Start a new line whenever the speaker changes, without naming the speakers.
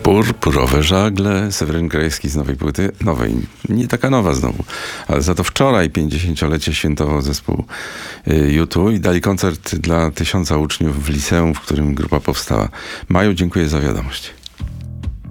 Purpurowe żagle, Seweryn Krajewski z nowej płyty, nowej, nie taka nowa znowu, ale za to wczoraj 50-lecie świętował zespół U2 i dali koncert dla 1000 uczniów w liceum, w którym grupa powstała. Maju, dziękuję za wiadomość.